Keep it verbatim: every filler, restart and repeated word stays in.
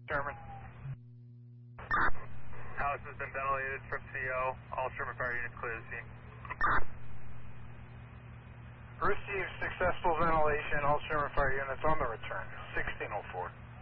Sherman. House has been ventilated from C O. All Sherman Fire units clear the scene. Received successful ventilation. All Sherman Fire units on the return. sixteen oh four.